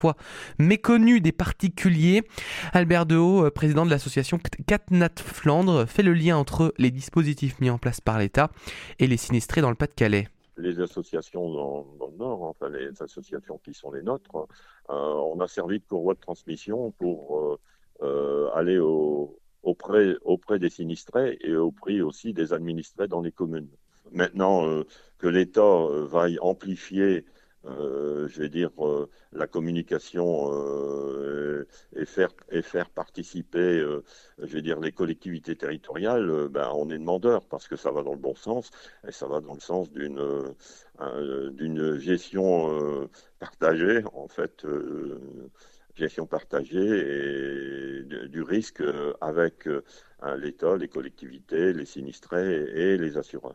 fois méconnu des particuliers. Albert Dehaut, président de l'association CatNat Flandre, fait le lien entre les dispositifs mis en place par l'État et les sinistrés dans le Pas-de-Calais. Les associations dans le Nord, enfin les associations qui sont les nôtres, on a servi de courroie de transmission pour aller auprès des sinistrés et auprès aussi des administrés dans les communes. Maintenant que l'État vaille amplifier la communication et faire participer les collectivités territoriales, on est demandeur parce que ça va dans le bon sens et ça va dans le sens d'une gestion partagée en fait, gestion partagée et du risque avec l'État, les collectivités, les sinistrés et les assureurs.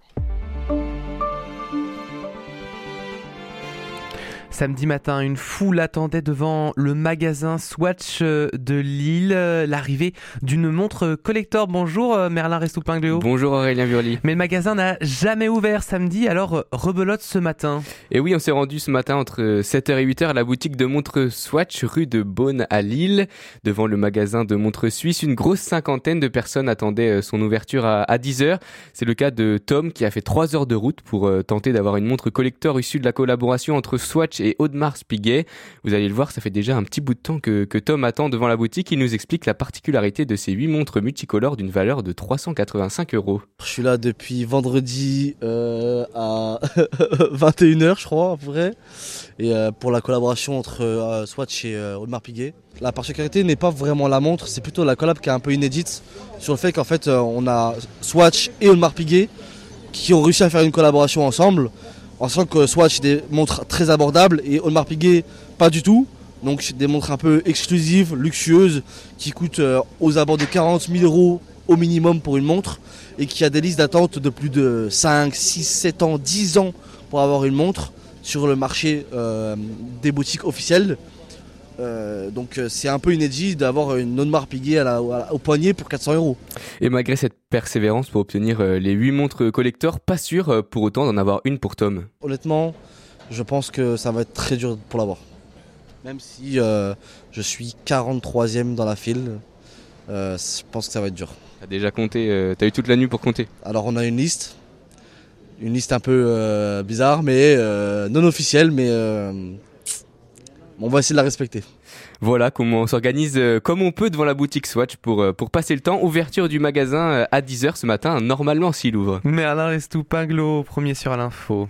Samedi matin, une foule attendait devant le magasin Swatch de Lille l'arrivée d'une montre collector. Bonjour Merlin Restoupin-Gléo. Bonjour Aurélien Burly. Mais le magasin n'a jamais ouvert samedi, alors rebelote ce matin. Et oui, on s'est rendu ce matin entre 7h et 8h à la boutique de montres Swatch rue de Beaune à Lille. Devant le magasin de montres suisses, une grosse cinquantaine de personnes attendaient son ouverture à 10h. C'est le cas de Tom qui a fait 3 heures de route pour tenter d'avoir une montre collector issue de la collaboration entre Swatch et Audemars Piguet. Vous allez le voir, ça fait déjà un petit bout de temps que Tom attend devant la boutique. Il nous explique la particularité de ces 8 montres multicolores d'une valeur de 385 €. Je suis là depuis vendredi à 21h je crois à peu près. Et pour la collaboration entre Swatch et Audemars Piguet. La particularité n'est pas vraiment la montre, c'est plutôt la collab qui est un peu inédite sur le fait qu'en fait on a Swatch et Audemars Piguet qui ont réussi à faire une collaboration ensemble. En sachant que Swatch des montres très abordables et Audemars Piguet pas du tout. Donc c'est des montres un peu exclusives, luxueuses, qui coûtent aux abords de 40 000 € au minimum pour une montre et qui a des listes d'attente de plus de 5, 6, 7 ans, 10 ans pour avoir une montre sur le marché des boutiques officielles. Donc c'est un peu inédit d'avoir une Audemars Piguet au poignet pour 400 €. Et malgré cette persévérance pour obtenir les 8 montres collector, pas sûr pour autant d'en avoir une pour Tom. Honnêtement, je pense que ça va être très dur pour l'avoir. Même si je suis 43e dans la file, je pense que ça va être dur. T'as déjà compté, t'as eu toute la nuit pour compter. Alors on a une liste un peu bizarre, mais non officielle, mais on va essayer de la respecter. Voilà comment on s'organise comme on peut devant la boutique Swatch pour passer le temps. Ouverture du magasin à 10h ce matin, normalement s'il ouvre. Merlin Restoupin-Gléo, premier sur l'info.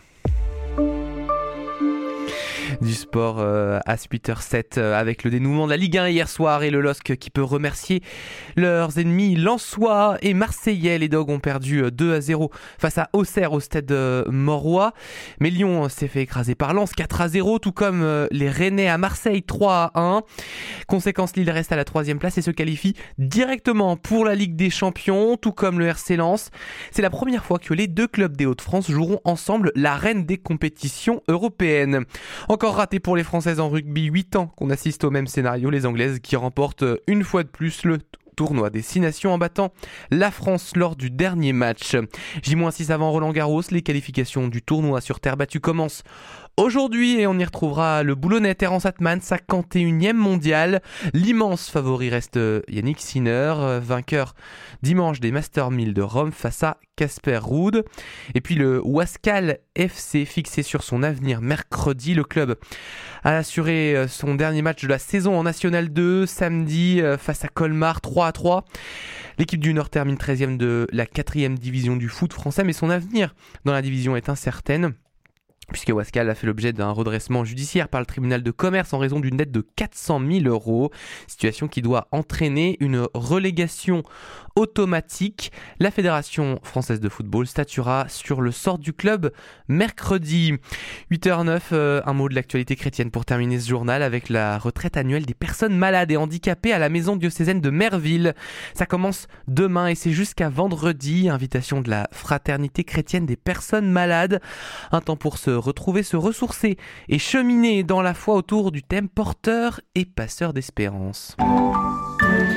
Du sport à 8h07 avec le dénouement de la Ligue 1 hier soir et le LOSC qui peut remercier leurs ennemis lensois et marseillais. Les Dogs ont perdu 2-0 face à Auxerre au stade Mauroy. Mais Lyon s'est fait écraser par Lens 4-0, tout comme les Rennais à Marseille 3-1. Conséquence, Lille reste à la 3e place et se qualifie directement pour la Ligue des Champions, tout comme le RC Lens. C'est la première fois que les deux clubs des Hauts-de-France joueront ensemble la reine des compétitions européennes. Encore raté pour les Françaises en rugby, 8 ans qu'on assiste au même scénario, les Anglaises qui remportent une fois de plus le tournoi des 6 nations en battant la France lors du dernier match. J-6 avant Roland-Garros, les qualifications du tournoi sur terre battue commencent aujourd'hui et on y retrouvera le Boulonnais Terence Atman, 51e mondial. L'immense favori reste Yannick Sinner, vainqueur dimanche des Master 1000 de Rome face à Casper Ruud. Et puis le Wascal FC fixé sur son avenir mercredi. Le club a assuré son dernier match de la saison en National 2 samedi face à Colmar 3-3. L'équipe du Nord termine 13e de la 4e division du foot français, mais son avenir dans la division est incertaine, puisque Wascal a fait l'objet d'un redressement judiciaire par le tribunal de commerce en raison d'une dette de 400 000 €, situation qui doit entraîner une relégation automatique. La Fédération française de football statuera sur le sort du club mercredi. 8h09, un mot de l'actualité chrétienne pour terminer ce journal avec la retraite annuelle des personnes malades et handicapées à la maison diocésaine de Merville. Ça commence demain et c'est jusqu'à vendredi. Invitation de la Fraternité chrétienne des personnes malades. Un temps pour se retrouver, se ressourcer et cheminer dans la foi autour du thème porteur et passeur d'espérance.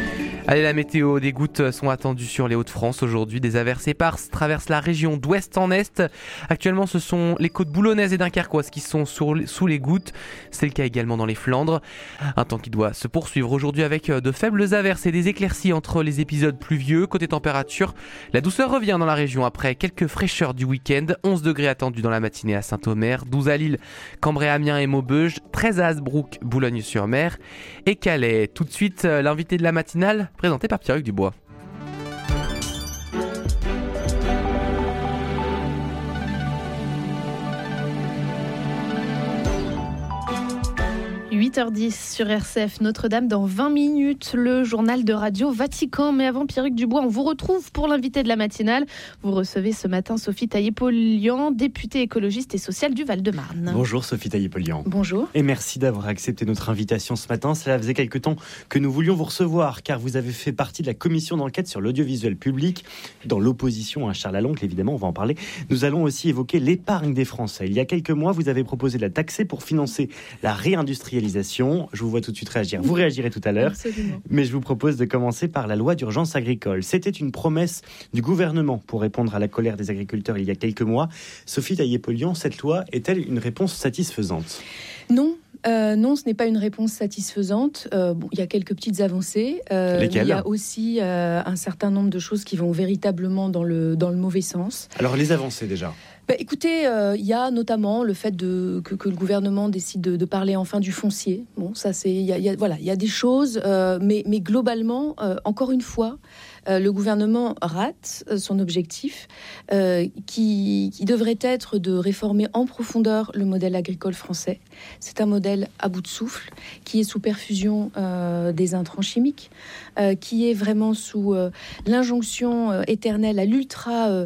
Allez, la météo, des gouttes sont attendues sur les Hauts-de-France aujourd'hui. Des averses éparses traversent la région d'ouest en est. Actuellement, ce sont les côtes boulonnaises et dunkerquoises qui sont sous les gouttes. C'est le cas également dans les Flandres. Un temps qui doit se poursuivre aujourd'hui avec de faibles averses et des éclaircies entre les épisodes pluvieux. Côté température, la douceur revient dans la région après quelques fraîcheurs du week-end. 11 degrés attendus dans la matinée à Saint-Omer, 12 à Lille, Cambrai, Amiens et Maubeuge, 13 à Hasbrook, Boulogne-sur-Mer et Calais. Tout de suite, l'invité de la matinale, présenté par Pierre-Hugues Dubois. 8h10 sur RCF Notre-Dame. Dans 20 minutes, le journal de Radio Vatican. Mais avant, Pierre-Hugues Dubois, on vous retrouve pour l'invité de la matinale. Vous recevez ce matin Sophie Taillé-Polian, députée écologiste et sociale du Val-de-Marne. Bonjour Sophie Taillé-Polian. Bonjour. Et merci d'avoir accepté notre invitation ce matin. Cela faisait quelque temps que nous voulions vous recevoir, car vous avez fait partie de la commission d'enquête sur l'audiovisuel public, dans l'opposition à Charles Aloncle, évidemment, on va en parler. Nous allons aussi évoquer l'épargne des Français. Il y a quelques mois, vous avez proposé de la taxer pour financer la réindustrialisation. Je vous vois tout de suite réagir. Vous réagirez tout à l'heure. Absolument. Mais je vous propose de commencer par la loi d'urgence agricole. C'était une promesse du gouvernement pour répondre à la colère des agriculteurs il y a quelques mois. Sophie Taillé-Polian, cette loi est-elle une réponse satisfaisante ? Non. Non, ce n'est pas une réponse satisfaisante. Il y a quelques petites avancées. Lesquelles ? Il y a aussi un certain nombre de choses qui vont véritablement dans le mauvais sens. Alors les avancées déjà. Écoutez, il y a notamment le fait que le gouvernement décide de parler enfin du foncier. Bon, ça c'est, il y a des choses, mais globalement, encore une fois, le gouvernement rate son objectif, qui devrait être de réformer en profondeur le modèle agricole français. C'est un modèle à bout de souffle, qui est sous perfusion des intrants chimiques, qui est vraiment sous l'injonction éternelle à l'ultra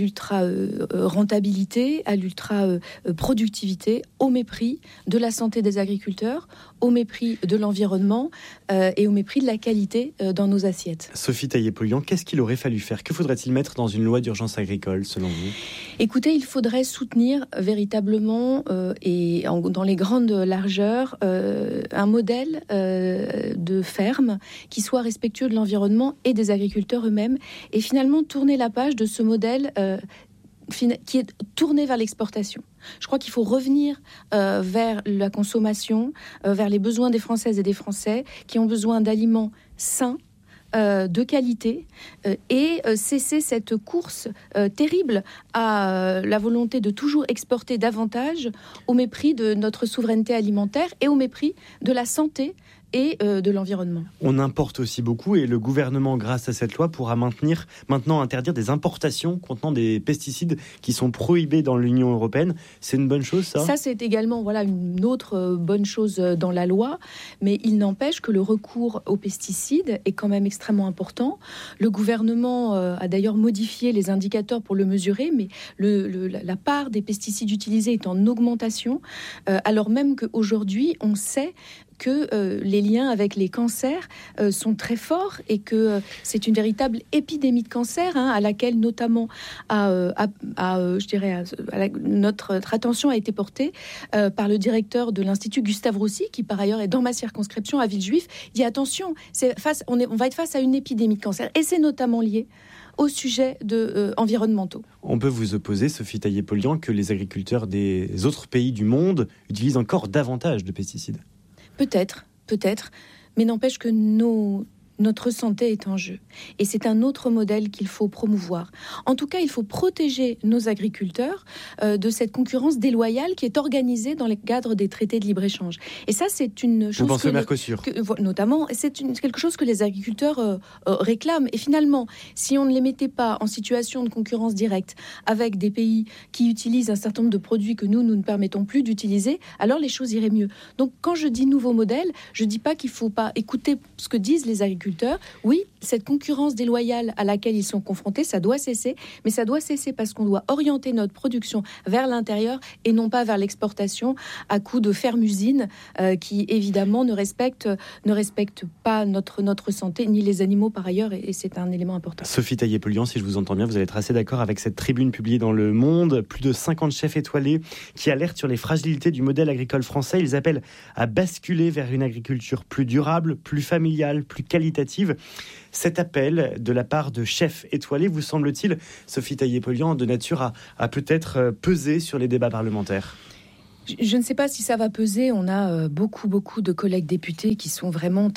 rentabilité, à l'ultra productivité, au mépris de la santé des agriculteurs, au mépris de l'environnement et au mépris de la qualité dans nos assiettes. Sophie Taillé-Polian, qu'est-ce qu'il aurait fallu faire ? Que faudrait-il mettre dans une loi d'urgence agricole, selon vous ? Écoutez, il faudrait soutenir véritablement dans les grandes largeurs un modèle de ferme qui soit respectueux de l'environnement et des agriculteurs eux-mêmes, et finalement tourner la page de ce modèle qui est tourné vers l'exportation. Je crois qu'il faut revenir vers la consommation, vers les besoins des Françaises et des Français qui ont besoin d'aliments sains, de qualité, et cesser cette course terrible à la volonté de toujours exporter davantage au mépris de notre souveraineté alimentaire et au mépris de la santé et de l'environnement. On importe aussi beaucoup et le gouvernement, grâce à cette loi, pourra maintenant interdire des importations contenant des pesticides qui sont prohibés dans l'Union européenne. C'est une bonne chose, ça ? Ça, c'est également une autre bonne chose dans la loi, mais il n'empêche que le recours aux pesticides est quand même extrêmement important. Le gouvernement a d'ailleurs modifié les indicateurs pour le mesurer, mais la part des pesticides utilisés est en augmentation, alors même qu'aujourd'hui, on sait que les liens avec les cancers sont très forts et que c'est une véritable épidémie de cancer à laquelle notamment notre attention a été portée par le directeur de l'Institut Gustave Roussy, qui par ailleurs est dans ma circonscription à Villejuif. Il dit attention, on va être face à une épidémie de cancer, et c'est notamment lié aux sujets environnementaux. On peut vous opposer, Sophie Taillé-Polian, que les agriculteurs des autres pays du monde utilisent encore davantage de pesticides. Peut-être, mais n'empêche que notre santé est en jeu. Et c'est un autre modèle qu'il faut promouvoir. En tout cas, il faut protéger nos agriculteurs de cette concurrence déloyale qui est organisée dans le cadre des traités de libre-échange. Et ça, c'est une chose... Vous pensez au Mercosur ? Notamment, c'est quelque chose que les agriculteurs réclament. Et finalement, si on ne les mettait pas en situation de concurrence directe avec des pays qui utilisent un certain nombre de produits que nous ne permettons plus d'utiliser, alors les choses iraient mieux. Donc, quand je dis nouveau modèle, je ne dis pas qu'il ne faut pas écouter ce que disent les agriculteurs. Oui, cette concurrence déloyale à laquelle ils sont confrontés, ça doit cesser, mais ça doit cesser parce qu'on doit orienter notre production vers l'intérieur et non pas vers l'exportation à coup de ferme-usine qui évidemment ne respecte pas notre santé ni les animaux par ailleurs, et c'est un élément important. Sophie Taillé-Polian, si je vous entends bien, vous allez être assez d'accord avec cette tribune publiée dans Le Monde. Plus de 50 chefs étoilés qui alertent sur les fragilités du modèle agricole français. Ils appellent à basculer vers une agriculture plus durable, plus familiale, plus qualitative, qualitative. Cet appel de la part de chefs étoilés, vous semble-t-il, Sophie Taillé-Polian, de nature à peut-être peser sur les débats parlementaires ? Je ne sais pas si ça va peser. On a beaucoup de collègues députés qui sont vraiment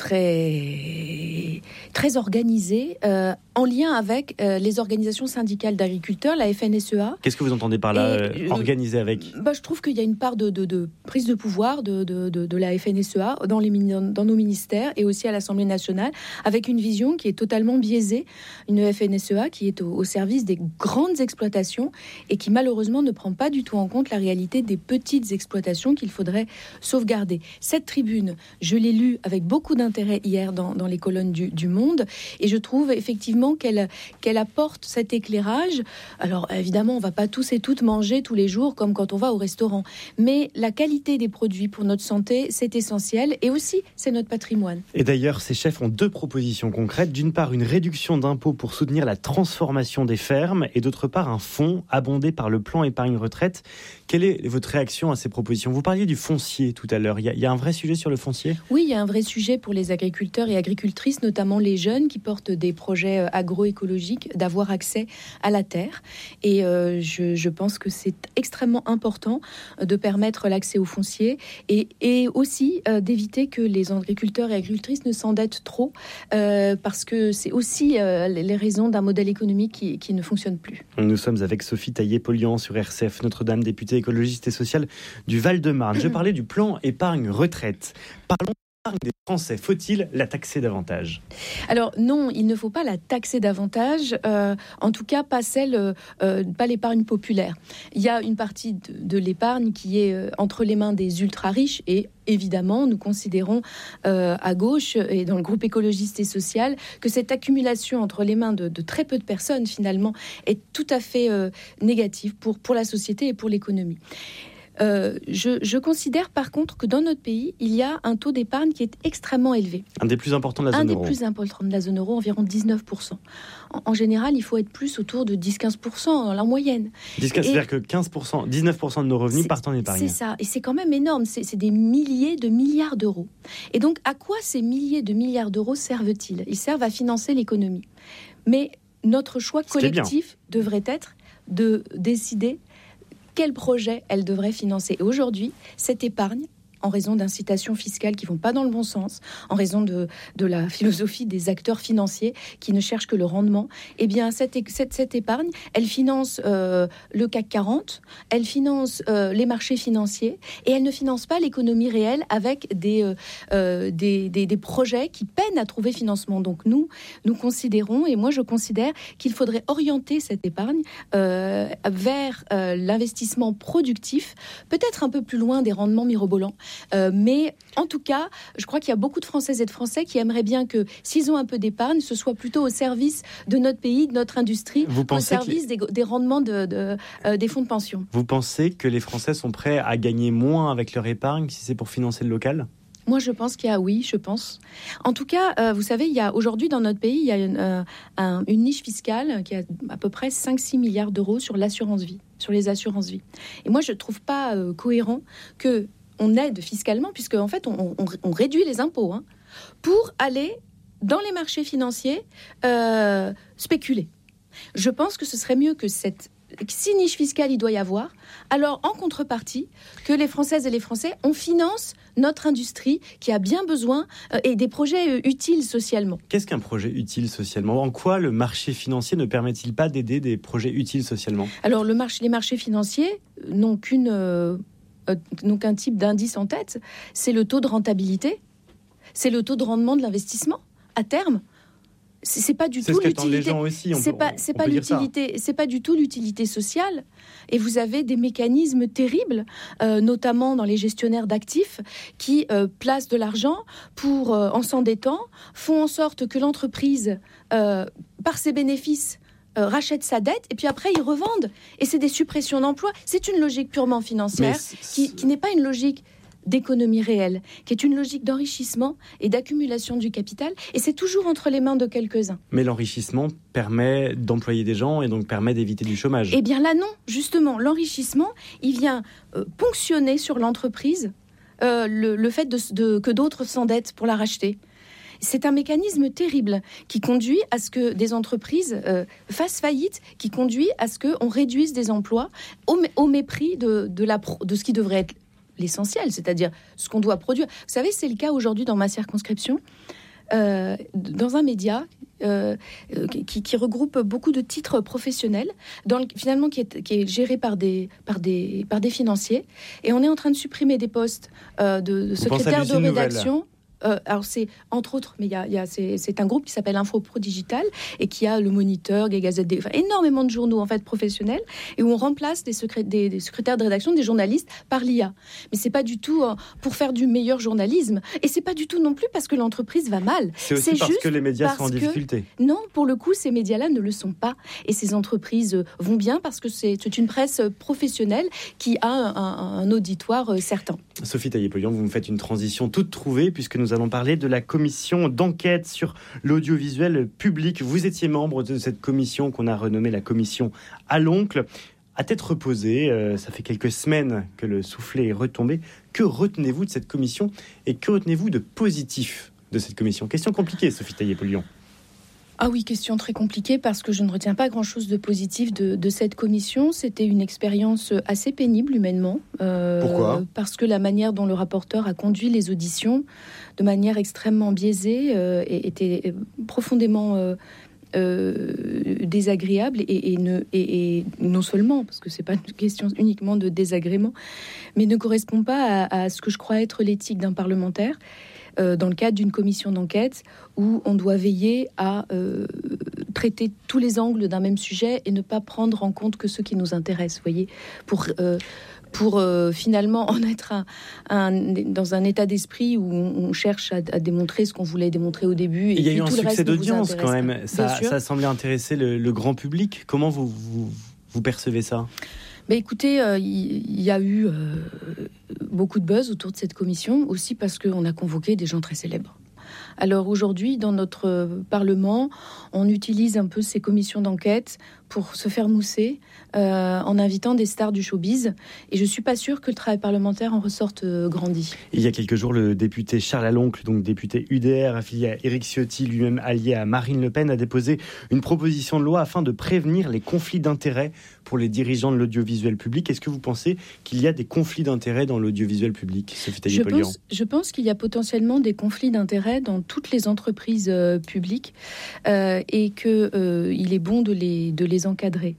très organisés, en lien avec les organisations syndicales d'agriculteurs, la FNSEA. Qu'est-ce que vous entendez par là, organisés avec ? Je trouve qu'il y a une part de prise de pouvoir de la FNSEA dans nos ministères et aussi à l'Assemblée nationale, avec une vision qui est totalement biaisée. Une FNSEA qui est au service des grandes exploitations et qui malheureusement ne prend pas du tout en compte la réalité des petites exploitations qu'il faudrait sauvegarder. Cette tribune, je l'ai lue avec beaucoup d'intérêt hier dans les colonnes du Monde, et je trouve effectivement qu'elle apporte cet éclairage. Alors évidemment, on ne va pas tous et toutes manger tous les jours comme quand on va au restaurant, mais la qualité des produits pour notre santé, c'est essentiel, et aussi c'est notre patrimoine. Et d'ailleurs, ces chefs ont 2 propositions concrètes. D'une part, une réduction d'impôts pour soutenir la transformation des fermes, et d'autre part, un fonds abondé par le plan épargne retraite. Quelle est votre réaction à ces propositions ? Vous parliez du foncier tout à l'heure. Il y a un vrai sujet sur le foncier ? Oui, il y a un vrai sujet pour les agriculteurs et agricultrices, notamment les jeunes qui portent des projets agroécologiques, d'avoir accès à la terre. Et je pense que c'est extrêmement important de permettre l'accès au foncier et aussi d'éviter que les agriculteurs et agricultrices ne s'endettent trop, parce que c'est aussi les raisons d'un modèle économique qui ne fonctionne plus. Nous sommes avec Sophie Taillé-Polian sur RCF Notre-Dame, députée écologiste et sociale du Val-de-Marne. Je parlais du plan épargne retraite. Parlons des Français. Faut-il la taxer davantage ? Alors non, il ne faut pas la taxer davantage, en tout cas pas l'épargne populaire. Il y a une partie de l'épargne qui est entre les mains des ultra-riches, et évidemment, nous considérons à gauche et dans le groupe écologiste et social que cette accumulation entre les mains de très peu de personnes finalement est tout à fait négative pour la société et pour l'économie. Je considère par contre que dans notre pays, il y a un taux d'épargne qui est extrêmement élevé. Un des plus importants de la zone euro. Un des plus importants de la zone euro, environ 19%. En général, il faut être plus autour de 10-15% en moyenne. C'est-à-dire que 19% de nos revenus partent en épargne. C'est ça, et c'est quand même énorme. C'est des milliers de milliards d'euros. Et donc, à quoi ces milliers de milliards d'euros servent-ils ? Ils servent à financer l'économie. Mais notre choix collectif devrait être de décider quel projet elle devrait financer. Et aujourd'hui, cette épargne, en raison d'incitations fiscales qui ne vont pas dans le bon sens, en raison de la philosophie des acteurs financiers qui ne cherchent que le rendement, eh bien, cette épargne, elle finance le CAC 40, elle finance les marchés financiers, et elle ne finance pas l'économie réelle avec des projets qui peinent à trouver financement. Donc nous considérons, et moi je considère qu'il faudrait orienter cette épargne vers l'investissement productif, peut-être un peu plus loin des rendements mirobolants. Mais en tout cas, je crois qu'il y a beaucoup de Françaises et de Français qui aimeraient bien que, s'ils ont un peu d'épargne, ce soit plutôt au service de notre pays, de notre industrie, au service des rendements des fonds de pension. Vous pensez que les Français sont prêts à gagner moins avec leur épargne si c'est pour financer le local ? Moi, je pense qu'il y a, oui, je pense. En tout cas, vous savez, il y a aujourd'hui dans notre pays, il y a une niche fiscale qui a à peu près 5-6 milliards d'euros sur l'assurance-vie, sur les assurances-vie. Et moi, je ne trouve pas cohérent que on aide fiscalement, puisque en fait on réduit les impôts pour aller dans les marchés financiers spéculer. Je pense que ce serait mieux que si niche fiscale il doit y avoir, alors en contrepartie que les Françaises et les Français, on finance notre industrie qui a bien besoin et des projets utiles socialement. Qu'est-ce qu'un projet utile socialement ? En quoi le marché financier ne permet-il pas d'aider des projets utiles socialement ? Alors les marchés financiers n'ont qu'un type d'indice en tête, c'est le taux de rentabilité, c'est le taux de rendement de l'investissement à terme. C'est pas du tout l'utilité. C'est pas du tout l'utilité sociale. Et vous avez des mécanismes terribles, notamment dans les gestionnaires d'actifs, qui placent de l'argent en s'endettant, font en sorte que l'entreprise, par ses bénéfices, rachètent sa dette et puis après ils revendent. Et c'est des suppressions d'emplois. C'est une logique purement financière qui n'est pas une logique d'économie réelle, qui est une logique d'enrichissement et d'accumulation du capital. Et c'est toujours entre les mains de quelques-uns. Mais l'enrichissement permet d'employer des gens et donc permet d'éviter du chômage. Eh bien là non, justement, l'enrichissement, il vient ponctionner sur l'entreprise le fait que d'autres s'endettent pour la racheter. C'est un mécanisme terrible qui conduit à ce que des entreprises fassent faillite, qui conduit à ce qu'on réduise des emplois au mépris de ce qui devrait être l'essentiel, c'est-à-dire ce qu'on doit produire. Vous savez, c'est le cas aujourd'hui dans ma circonscription, dans un média qui regroupe beaucoup de titres professionnels, finalement qui est géré par des financiers, et on est en train de supprimer des postes de secrétaire de rédaction. Alors c'est entre autres, mais c'est un groupe qui s'appelle Infopro Digital et qui a le Moniteur, Gazette, énormément de journaux en fait professionnels, et où on remplace des secrétaires de rédaction, des journalistes par l'IA. Mais c'est pas du tout pour faire du meilleur journalisme, et c'est pas du tout non plus parce que l'entreprise va mal. C'est aussi parce que les médias sont en difficulté. Non, pour le coup, ces médias-là ne le sont pas, et ces entreprises vont bien parce que c'est une presse professionnelle qui a un auditoire certain. Sophie Taillé-Polian, vous me faites une transition toute trouvée puisque nous allons parler de la commission d'enquête sur l'audiovisuel public. Vous étiez membre de cette commission qu'on a renommée la commission à l'oncle. À tête reposée, ça fait quelques semaines que le soufflet est retombé. Que retenez-vous de cette commission et que retenez-vous de positif de cette commission? Question compliquée, Sophie Taillé-Polian. Ah oui, question très compliquée parce que je ne retiens pas grand-chose de positif de cette commission. C'était une expérience assez pénible humainement. Pourquoi ? Parce que la manière dont le rapporteur a conduit les auditions, de manière extrêmement biaisée, était profondément désagréable et non seulement, parce que c'est pas une question uniquement de désagrément, mais ne correspond pas à ce que je crois être l'éthique d'un parlementaire. Dans le cadre d'une commission d'enquête où on doit veiller à traiter tous les angles d'un même sujet et ne pas prendre en compte que ceux qui nous intéressent, voyez, pour finalement en être dans un état d'esprit où on cherche à démontrer ce qu'on voulait démontrer au début. Et il y a eu un succès d'audience quand même, ça semblait intéresser le grand public. Comment vous percevez ça ? Mais écoutez, il y a eu beaucoup de buzz autour de cette commission, aussi parce qu'on a convoqué des gens très célèbres. Alors aujourd'hui, dans notre Parlement, on utilise un peu ces commissions d'enquête pour se faire mousser en invitant des stars du showbiz. Et je ne suis pas sûre que le travail parlementaire en ressorte grandi. Il y a quelques jours, le député Charles Aloncle, donc député UDR, affilié à Éric Ciotti, lui-même allié à Marine Le Pen, a déposé une proposition de loi afin de prévenir les conflits d'intérêts pour les dirigeants de l'audiovisuel public. Est-ce que vous pensez qu'il y a des conflits d'intérêts dans l'audiovisuel public, Sophie Taillé-Polian ? Je pense qu'il y a potentiellement des conflits d'intérêts dans toutes les entreprises publiques et qu'il est bon de les encadrer.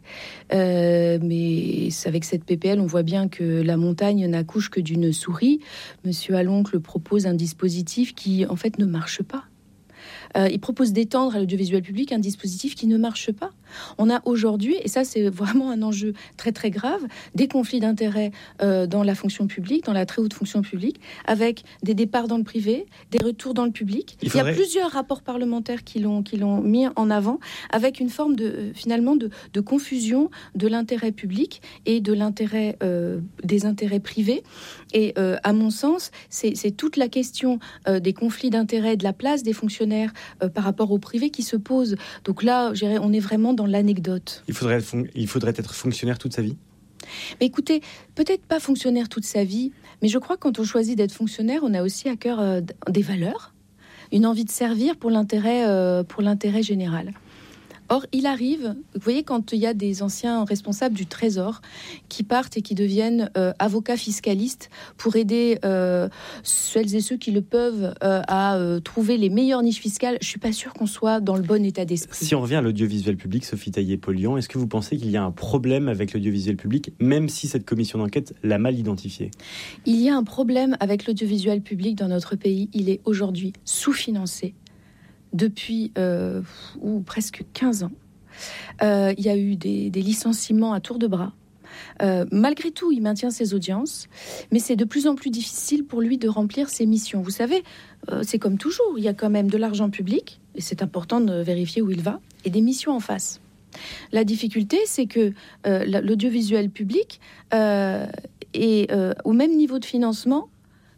Mais avec cette PPL, on voit bien que la montagne n'accouche que d'une souris. Monsieur Aloncle propose un dispositif qui, en fait, ne marche pas. Il propose d'étendre à l'audiovisuel public un dispositif qui ne marche pas. On a aujourd'hui, et ça c'est vraiment un enjeu très très grave, des conflits d'intérêts dans la fonction publique, dans la très haute fonction publique, avec des départs dans le privé, des retours dans le public. Il y a plusieurs rapports parlementaires qui l'ont mis en avant, avec une forme finalement de confusion de l'intérêt public et de l'intérêt des intérêts privés. Et à mon sens, c'est toute la question des conflits d'intérêts, de la place des fonctionnaires par rapport au privé qui se pose. Donc là, on est vraiment dans l'anecdote. Il faudrait être fonctionnaire toute sa vie ? Mais écoutez, peut-être pas fonctionnaire toute sa vie, mais je crois que quand on choisit d'être fonctionnaire, on a aussi à cœur des valeurs, une envie de servir pour l'intérêt général. Or, il arrive, vous voyez, quand il y a des anciens responsables du Trésor qui partent et qui deviennent avocats fiscalistes pour aider celles et ceux qui le peuvent à trouver les meilleures niches fiscales, je ne suis pas sûre qu'on soit dans le bon état d'esprit. Si on revient à l'audiovisuel public, Sophie Taillé-Polian, est-ce que vous pensez qu'il y a un problème avec l'audiovisuel public, même si cette commission d'enquête l'a mal identifié ? Il y a un problème avec l'audiovisuel public dans notre pays. Il est aujourd'hui sous-financé. Depuis presque 15 ans, il y a eu des licenciements à tour de bras. Malgré tout, il maintient ses audiences, mais c'est de plus en plus difficile pour lui de remplir ses missions. Vous savez, c'est comme toujours, il y a quand même de l'argent public, et c'est important de vérifier où il va, et des missions en face. La difficulté, c'est que l'audiovisuel public est au même niveau de financement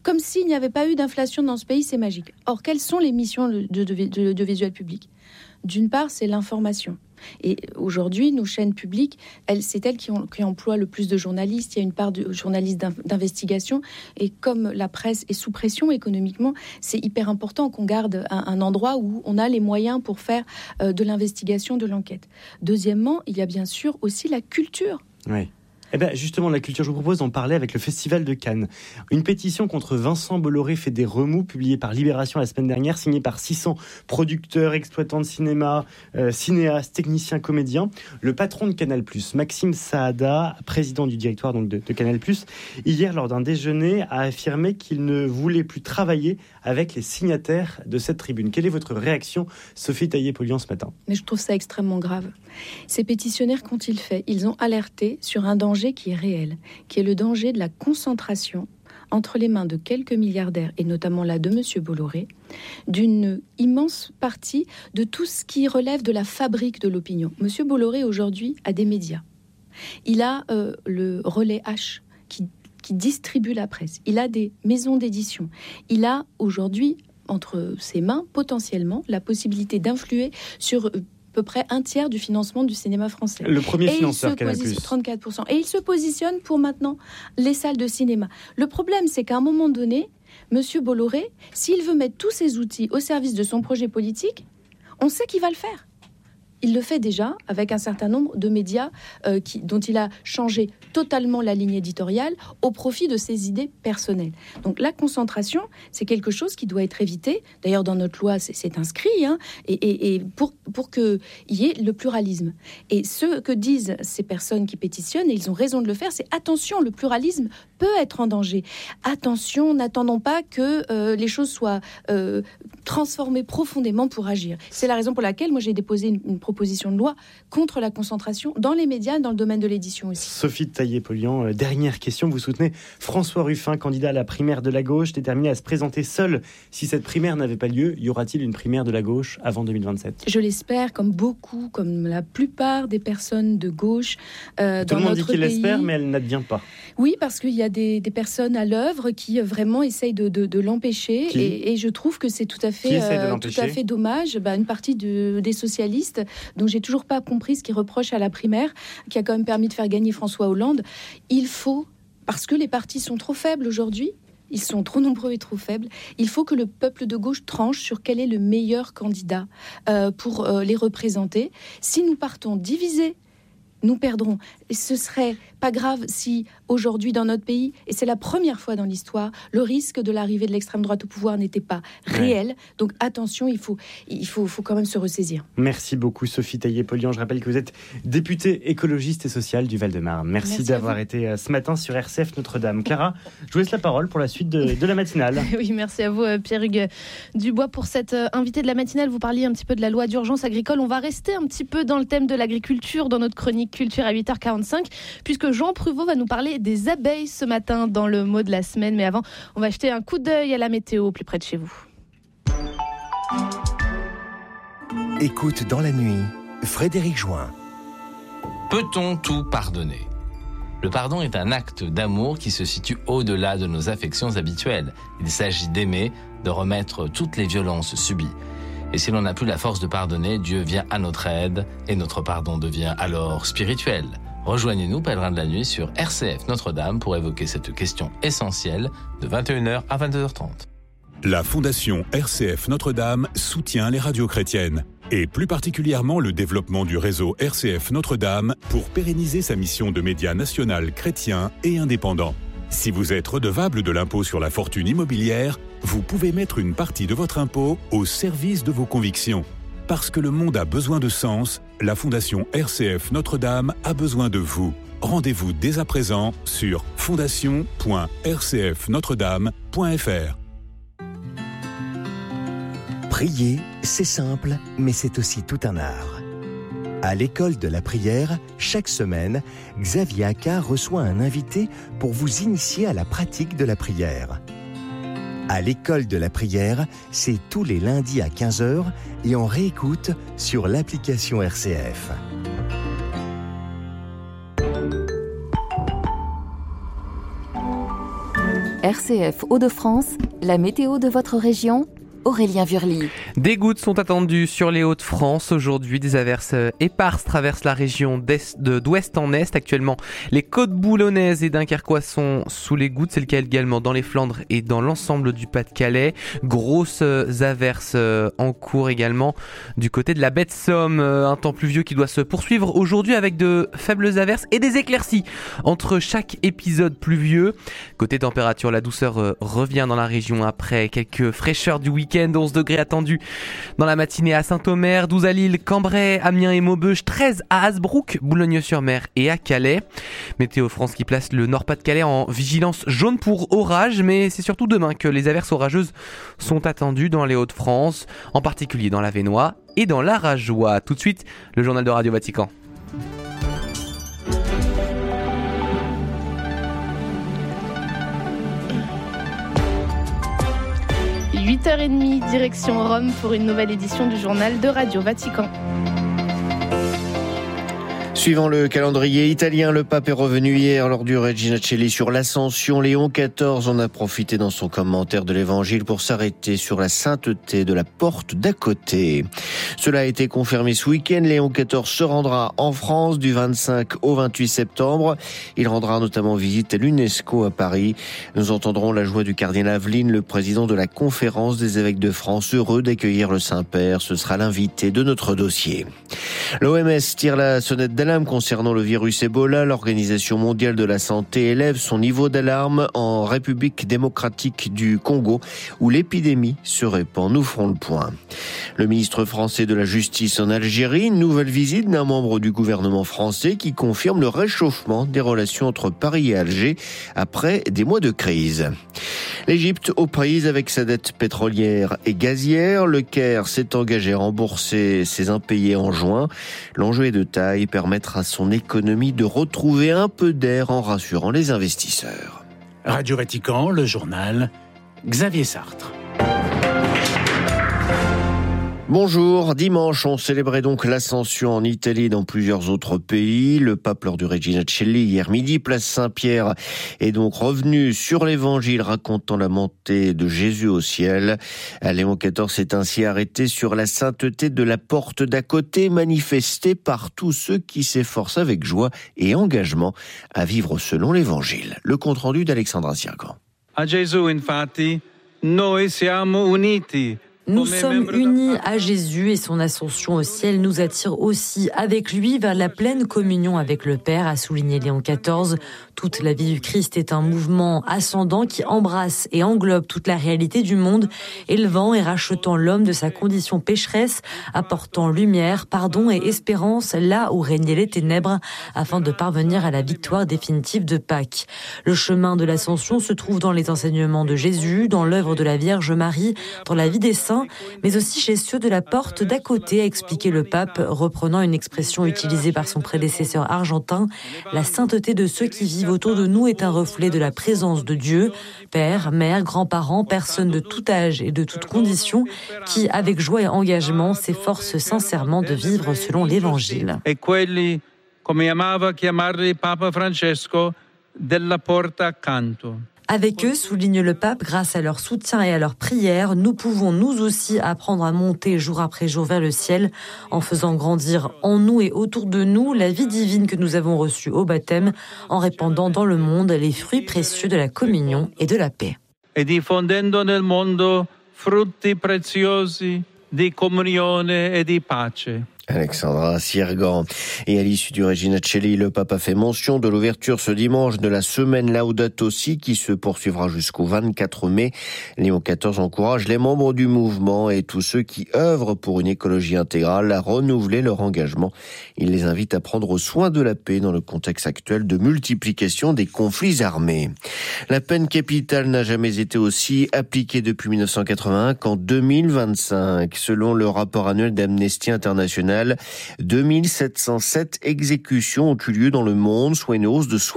comme s'il n'y avait pas eu d'inflation dans ce pays, c'est magique. Or, quelles sont les missions de l'audiovisuel public ? D'une part, c'est l'information. Et aujourd'hui, nos chaînes publiques, c'est elles qui emploient le plus de journalistes. Il y a une part de journalistes d'investigation. Et comme la presse est sous pression économiquement, c'est hyper important qu'on garde un endroit où on a les moyens pour faire de l'investigation, de l'enquête. Deuxièmement, il y a bien sûr aussi la culture. Oui. Eh bien, justement, la culture, je vous propose d'en parler avec le Festival de Cannes. Une pétition contre Vincent Bolloré fait des remous, publiée par Libération la semaine dernière, signée par 600 producteurs, exploitants de cinéma, cinéastes, techniciens, comédiens. Le patron de Canal+, Maxime Saada, président du directoire donc de Canal+, hier, lors d'un déjeuner, a affirmé qu'il ne voulait plus travailler avec les signataires de cette tribune. Quelle est votre réaction, Sophie Taillé-Polian, ce matin ? Mais je trouve ça extrêmement grave. Ces pétitionnaires, qu'ont-ils fait ? Ils ont alerté sur un danger qui est réel, qui est le danger de la concentration entre les mains de quelques milliardaires, et notamment là de M. Bolloré, d'une immense partie de tout ce qui relève de la fabrique de l'opinion. M. Bolloré, aujourd'hui, a des médias. Il a le Relais H, qui distribue la presse. Il a des maisons d'édition. Il a aujourd'hui, entre ses mains, potentiellement, la possibilité d'influer sur peu près un tiers du financement du cinéma français. Le premier financeur Canal+. 34%. Et il se positionne pour maintenant les salles de cinéma. Le problème, c'est qu'à un moment donné, M. Bolloré, s'il veut mettre tous ses outils au service de son projet politique, on sait qu'il va le faire. Il le fait déjà avec un certain nombre de médias dont il a changé totalement la ligne éditoriale au profit de ses idées personnelles. Donc la concentration, c'est quelque chose qui doit être évité. D'ailleurs, dans notre loi, c'est inscrit, et pour qu'il y ait le pluralisme. Et ce que disent ces personnes qui pétitionnent, et ils ont raison de le faire, c'est attention, le pluralisme peut être en danger. Attention, n'attendons pas que les choses soient transformées profondément pour agir. C'est la raison pour laquelle moi j'ai déposé une proposition de loi contre la concentration dans les médias, dans le domaine de l'édition aussi. Sophie Taillé-Polian, dernière question. Vous soutenez François Ruffin, candidat à la primaire de la gauche, déterminé à se présenter seul. Si cette primaire n'avait pas lieu, y aura-t-il une primaire de la gauche avant 2027 ? Je l'espère, comme la plupart des personnes de gauche dans notre pays. Tout le monde dit qu'il l'espère, mais elle n'advient pas. Oui, parce qu'il y a des personnes à l'œuvre qui vraiment essayent de l'empêcher. Et je trouve que c'est tout à fait dommage. Une partie des socialistes, dont j'ai toujours pas compris ce qu'ils reprochent à la primaire, qui a quand même permis de faire gagner François Hollande. Parce que les partis sont trop faibles aujourd'hui, ils sont trop nombreux et trop faibles, il faut que le peuple de gauche tranche sur quel est le meilleur candidat pour les représenter. Si nous partons divisés, nous perdrons. Et ce serait pas grave si aujourd'hui dans notre pays, et c'est la première fois dans l'histoire, le risque de l'arrivée de l'extrême droite au pouvoir n'était pas réel. Donc attention, il faut quand même se ressaisir. Merci beaucoup Sophie Taillé-Polian. Je rappelle que vous êtes députée écologiste et sociale du Val-de-Marne. Merci d'avoir été ce matin sur RCF Notre-Dame. Clara, je vous laisse la parole pour la suite de la matinale. Oui, merci à vous Pierre-Hugues Dubois pour cette invitée de la matinale. Vous parliez un petit peu de la loi d'urgence agricole. On va rester un petit peu dans le thème de l'agriculture dans notre chronique culture à 8h45, puisque Jean Pruvot va nous parler des abeilles ce matin dans le mot de la semaine. Mais avant, on va jeter un coup d'œil à la météo plus près de chez vous. Écoute dans la nuit, Frédéric Join. Peut-on tout pardonner ? Le pardon est un acte d'amour qui se situe au-delà de nos affections habituelles. Il s'agit d'aimer, de remettre toutes les violences subies. Et si l'on n'a plus la force de pardonner, Dieu vient à notre aide et notre pardon devient alors spirituel. Rejoignez-nous, pèlerins de la nuit, sur RCF Notre-Dame pour évoquer cette question essentielle de 21h à 22h30. La Fondation RCF Notre-Dame soutient les radios chrétiennes et plus particulièrement le développement du réseau RCF Notre-Dame pour pérenniser sa mission de média national chrétien et indépendant. Si vous êtes redevable de l'impôt sur la fortune immobilière, vous pouvez mettre une partie de votre impôt au service de vos convictions. Parce que le monde a besoin de sens, la Fondation RCF Notre-Dame a besoin de vous. Rendez-vous dès à présent sur fondation.rcfnotredame.fr. Prier, c'est simple, mais c'est aussi tout un art. À l'école de la prière, chaque semaine, Xavier Accard reçoit un invité pour vous initier à la pratique de la prière. À l'école de la prière, c'est tous les lundis à 15h et on réécoute sur l'application RCF. RCF Hauts-de-France, la météo de votre région, Aurélien Vurly. Des gouttes sont attendues sur les Hauts-de-France. Aujourd'hui, des averses éparses traversent la région d'ouest en est. Actuellement, les côtes boulonnaises et dunkerquois sont sous les gouttes. C'est le cas également dans les Flandres et dans l'ensemble du Pas-de-Calais. Grosses averses en cours également du côté de la baie de Somme. Un temps pluvieux qui doit se poursuivre aujourd'hui avec de faibles averses et des éclaircies entre chaque épisode pluvieux. Côté température, la douceur revient dans la région après quelques fraîcheurs du week-end. 11 degrés attendus dans la matinée à Saint-Omer, 12 à Lille, Cambrai, Amiens et Maubeuge, 13 à Hasbrook, Boulogne-sur-Mer et à Calais. Météo France qui place le Nord-Pas-de-Calais en vigilance jaune pour orage, mais c'est surtout demain que les averses orageuses sont attendues dans les Hauts-de-France, en particulier dans l'Avesnois et dans l'Aragois. Tout de suite, le journal de Radio Vatican. – 8h30, direction Rome pour une nouvelle édition du journal de Radio Vatican. Suivant le calendrier italien, le pape est revenu hier lors du Regina Coeli sur l'Ascension. Léon XIV en a profité dans son commentaire de l'Évangile pour s'arrêter sur la sainteté de la porte d'à côté. Cela a été confirmé ce week-end. Léon XIV se rendra en France du 25 au 28 septembre. Il rendra notamment visite à l'UNESCO à Paris. Nous entendrons la joie du cardinal Aveline, le président de la Conférence des évêques de France, heureux d'accueillir le Saint-Père. Ce sera l'invité de notre dossier. L'OMS tire la sonnette d'alarme concernant le virus Ebola. L'Organisation mondiale de la santé élève son niveau d'alarme en République démocratique du Congo, où l'épidémie se répand. Nous ferons le point. Le ministre français de la Justice en Algérie, une nouvelle visite d'un membre du gouvernement français qui confirme le réchauffement des relations entre Paris et Alger après des mois de crise. L'Égypte aux prises avec sa dette pétrolière et gazière. Le Caire s'est engagé à rembourser ses impayés en juin. L'enjeu est de taille, permettre à son économie de retrouver un peu d'air en rassurant les investisseurs. Radio Vatican, le journal, Xavier Sartre. Bonjour, dimanche on célébrait donc l'Ascension en Italie et dans plusieurs autres pays. Le pape lors du Regina Coeli hier midi, place Saint-Pierre, est donc revenu sur l'Évangile racontant la montée de Jésus au ciel. Léon XIV s'est ainsi arrêté sur la sainteté de la porte d'à côté, manifestée par tous ceux qui s'efforcent avec joie et engagement à vivre selon l'Évangile. Le compte-rendu d'Alexandra Sirgan. A Gesù infatti noi siamo uniti. Nous sommes unis à Jésus et son ascension au ciel nous attire aussi avec lui vers la pleine communion avec le Père, a souligné Léon XIV. Toute la vie du Christ est un mouvement ascendant qui embrasse et englobe toute la réalité du monde, élevant et rachetant l'homme de sa condition pécheresse, apportant lumière, pardon et espérance là où régnaient les ténèbres, afin de parvenir à la victoire définitive de Pâques. Le chemin de l'ascension se trouve dans les enseignements de Jésus, dans l'œuvre de la Vierge Marie, dans la vie des saints, mais aussi chez ceux de la porte d'à côté, a expliqué le pape, reprenant une expression utilisée par son prédécesseur argentin. La sainteté de ceux qui vivent autour de nous est un reflet de la présence de Dieu, père, mère, grands-parents, personnes de tout âge et de toutes conditions, qui, avec joie et engagement, s'efforcent sincèrement de vivre selon l'Évangile. Et quelli, come amava chiamarli Papa Francesco, della porta accanto. Avec eux, souligne le pape, grâce à leur soutien et à leur prière, nous pouvons nous aussi apprendre à monter jour après jour vers le ciel, en faisant grandir en nous et autour de nous la vie divine que nous avons reçue au baptême, en répandant dans le monde les fruits précieux de la communion et de la paix. E diffondendo nel mondo frutti preziosi di comunione e di pace. Alexandra Sirgan. Et à l'issue du Regina Coeli, le pape a fait mention de l'ouverture ce dimanche de la semaine Laudato Si qui se poursuivra jusqu'au 24 mai. Léon XIV encourage les membres du mouvement et tous ceux qui œuvrent pour une écologie intégrale à renouveler leur engagement. Il les invite à prendre soin de la paix dans le contexte actuel de multiplication des conflits armés. La peine capitale n'a jamais été aussi appliquée depuis 1981 qu'en 2025. Selon le rapport annuel d'Amnesty International, international. 2707 exécutions ont eu lieu dans le monde, soit une hausse de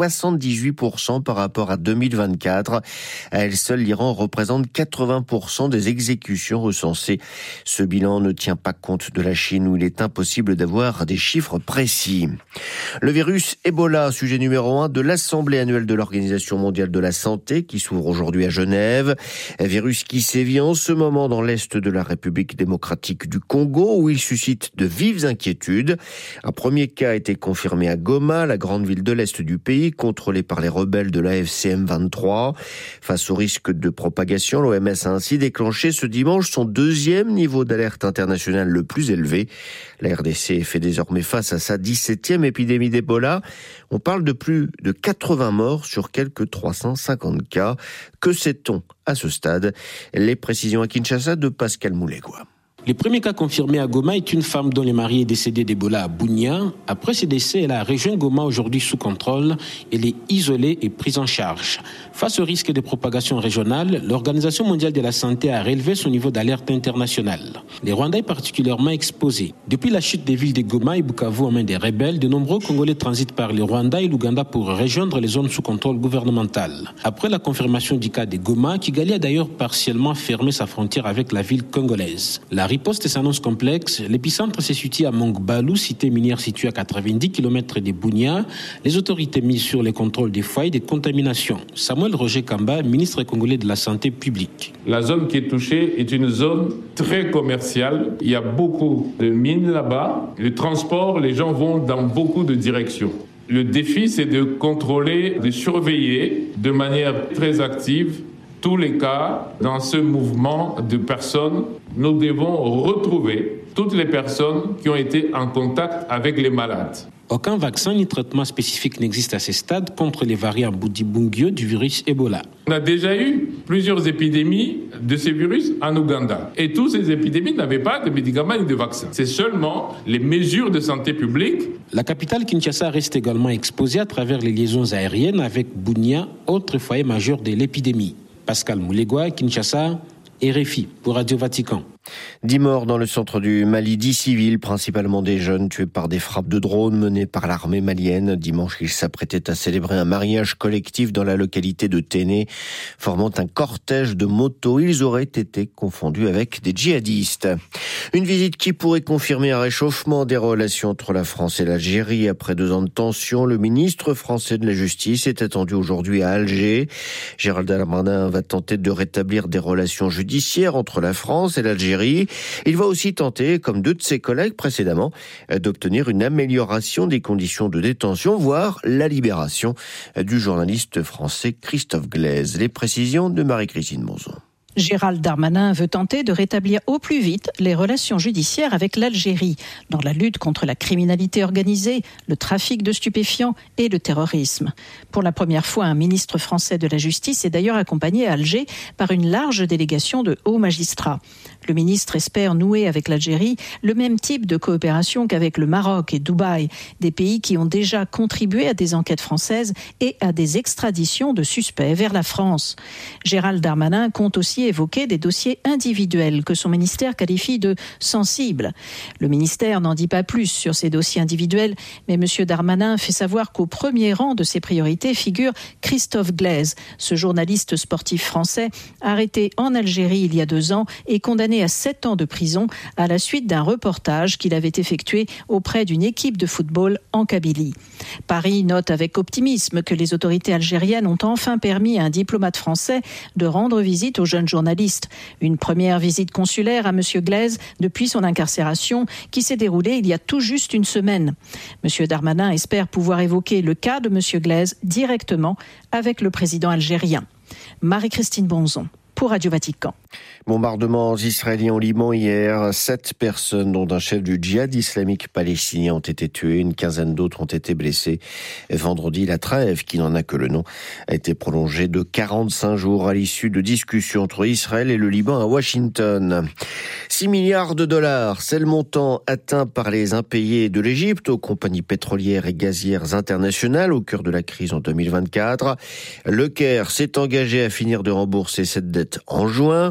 78% par rapport à 2024. À elle seule, l'Iran représente 80% des exécutions recensées. Ce bilan ne tient pas compte de la Chine où il est impossible d'avoir des chiffres précis. Le virus Ebola, sujet numéro 1 de l'Assemblée annuelle de l'Organisation mondiale de la santé qui s'ouvre aujourd'hui à Genève. Un virus qui sévit en ce moment dans l'est de la République démocratique du Congo où il suscite de vives inquiétudes. Un premier cas a été confirmé à Goma, la grande ville de l'est du pays, contrôlée par les rebelles de l'AFC M23. Face au risque de propagation, l'OMS a ainsi déclenché ce dimanche son deuxième niveau d'alerte internationale le plus élevé. La RDC fait désormais face à sa 17e épidémie d'Ebola. On parle de plus de 80 morts sur quelques 350 cas. Que sait-on à ce stade? Les précisions à Kinshasa de Pascal Moulegua. Le premier cas confirmé à Goma est une femme dont le mari est décédé d'Ebola à Bunia. Après ce décès, la région Goma, aujourd'hui sous contrôle, elle est isolée et prise en charge. Face au risque de propagation régionale, l'Organisation mondiale de la santé a relevé son niveau d'alerte internationale. Le Rwanda est particulièrement exposé. Depuis la chute des villes de Goma et Bukavu en main des rebelles, de nombreux Congolais transitent par le Rwanda et l'Ouganda pour rejoindre les zones sous contrôle gouvernemental. Après la confirmation du cas de Goma, Kigali a d'ailleurs partiellement fermé sa frontière avec la ville congolaise. La riposte s'annonce complexe. L'épicentre se situe à Mongbalu, cité minière située à 90 km de Bunia. Les autorités misent sur les contrôles des foyers de contamination. Samuel Roger Kamba, ministre congolais de la Santé publique. La zone qui est touchée est une zone très commerciale. Il y a beaucoup de mines là-bas. Le transport, les gens vont dans beaucoup de directions. Le défi, c'est de contrôler, de surveiller de manière très active tous les cas dans ce mouvement de personnes. Nous devons retrouver toutes les personnes qui ont été en contact avec les malades. Aucun vaccin ni traitement spécifique n'existe à ce stade contre les variants Bundibugyo du virus Ebola. On a déjà eu plusieurs épidémies de ces virus en Ouganda. Et toutes ces épidémies n'avaient pas de médicaments ni de vaccins. C'est seulement les mesures de santé publique. La capitale Kinshasa reste également exposée à travers les liaisons aériennes avec Bunia, autre foyer majeur de l'épidémie. Pascal Moulegua, Kinshasa, RFI pour Radio Vatican. 10 morts dans le centre du Mali, 10 civils, principalement des jeunes, tués par des frappes de drones menées par l'armée malienne. Dimanche, ils s'apprêtaient à célébrer un mariage collectif dans la localité de Téné, formant un cortège de motos. Ils auraient été confondus avec des djihadistes. Une visite qui pourrait confirmer un réchauffement des relations entre la France et l'Algérie. Après 2 ans de tension, le ministre français de la Justice est attendu aujourd'hui à Alger. Gérald Darmanin va tenter de rétablir des relations judiciaires entre la France et l'Algérie. Il va aussi tenter, comme 2 de ses collègues précédemment, d'obtenir une amélioration des conditions de détention, voire la libération du journaliste français Christophe Glaise. Les précisions de Marie-Christine Monzon. Gérald Darmanin veut tenter de rétablir au plus vite les relations judiciaires avec l'Algérie dans la lutte contre la criminalité organisée, le trafic de stupéfiants et le terrorisme. Pour la première fois, un ministre français de la Justice est d'ailleurs accompagné à Alger par une large délégation de hauts magistrats. Le ministre espère nouer avec l'Algérie le même type de coopération qu'avec le Maroc et Dubaï, des pays qui ont déjà contribué à des enquêtes françaises et à des extraditions de suspects vers la France. Gérald Darmanin compte aussi évoquer des dossiers individuels que son ministère qualifie de sensibles. Le ministère n'en dit pas plus sur ces dossiers individuels, mais M. Darmanin fait savoir qu'au premier rang de ses priorités figure Christophe Glaise, ce journaliste sportif français arrêté en Algérie il y a 2 ans et condamné à 7 ans de prison à la suite d'un reportage qu'il avait effectué auprès d'une équipe de football en Kabylie. Paris note avec optimisme que les autorités algériennes ont enfin permis à un diplomate français de rendre visite aux jeunes journalistes. Une première visite consulaire à M. Glaise depuis son incarcération qui s'est déroulée il y a tout juste 1 semaine. M. Darmanin espère pouvoir évoquer le cas de M. Glaise directement avec le président algérien. Marie-Christine Bonzon pour Radio Vatican. Bombardements israéliens au Liban hier. 7 personnes, dont un chef du djihad islamique palestinien, ont été tuées. Une quinzaine d'autres ont été blessées. Vendredi, la trêve, qui n'en a que le nom, a été prolongée de 45 jours à l'issue de discussions entre Israël et le Liban à Washington. 6 milliards de dollars, c'est le montant atteint par les impayés de l'Égypte aux compagnies pétrolières et gazières internationales au cœur de la crise en 2024. Le Caire s'est engagé à finir de rembourser cette dette en juin.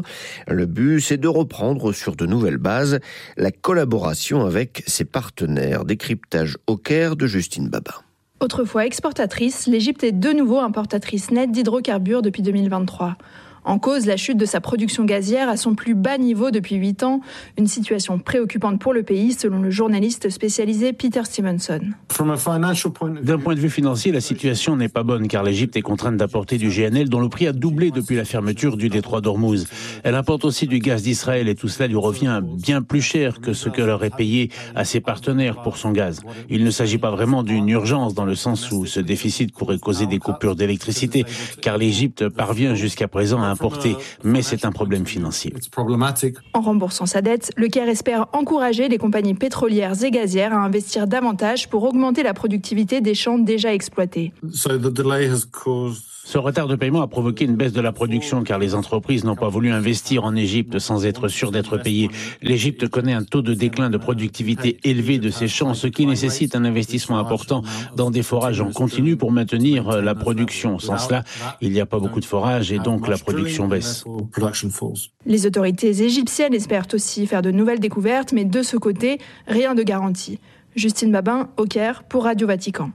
Le but, c'est de reprendre sur de nouvelles bases la collaboration avec ses partenaires. Décryptage au Caire de Justine Babin. Autrefois exportatrice, l'Égypte est de nouveau importatrice nette d'hydrocarbures depuis 2023. En cause, la chute de sa production gazière à son plus bas niveau depuis 8 ans, une situation préoccupante pour le pays, selon le journaliste spécialisé Peter Stevenson. D'un point de vue financier, la situation n'est pas bonne car l'Égypte est contrainte d'importer du GNL dont le prix a doublé depuis la fermeture du détroit d'Ormuz. Elle importe aussi du gaz d'Israël et tout cela lui revient bien plus cher que ce que leur est payé à ses partenaires pour son gaz. Il ne s'agit pas vraiment d'une urgence dans le sens où ce déficit pourrait causer des coupures d'électricité car l'Égypte parvient jusqu'à présent à importer, mais c'est un problème financier. En remboursant sa dette, le Caire espère encourager les compagnies pétrolières et gazières à investir davantage pour augmenter la productivité des champs déjà exploités. Ce retard de paiement a provoqué une baisse de la production car les entreprises n'ont pas voulu investir en Égypte sans être sûres d'être payées. L'Égypte connaît un taux de déclin de productivité élevé de ses champs, ce qui nécessite un investissement important dans des forages en continu pour maintenir la production. Sans cela, il n'y a pas beaucoup de forages et donc la production baisse. Les autorités égyptiennes espèrent aussi faire de nouvelles découvertes, mais de ce côté, rien de garanti. Justine Babin, au Caire, pour Radio Vatican.